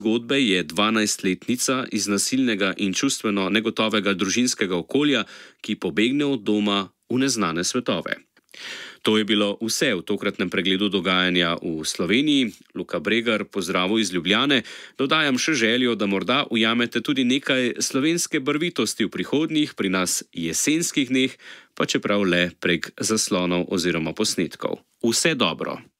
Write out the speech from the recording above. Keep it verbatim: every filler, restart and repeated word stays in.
Zgodbe je dvanajstletnica iz nasilnega in čustveno negotovega družinskega okolja, ki pobegne od doma v neznane svetove. To je bilo vse v tokratnem pregledu dogajanja v Sloveniji. Luka Bregar, pozdrav iz Ljubljane. Dodajam še željo, da morda ujamete tudi nekaj slovenske barvitosti v prihodnjih, pri nas jesenskih dneh, pa čeprav le prek zaslonov oziroma posnetkov. Vse dobro!